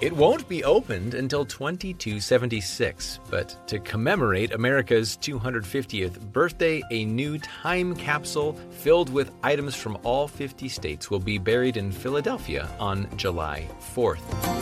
It won't be opened until 2276, but to commemorate America's 250th birthday, a new time capsule filled with items from all 50 states will be buried in Philadelphia on July 4th.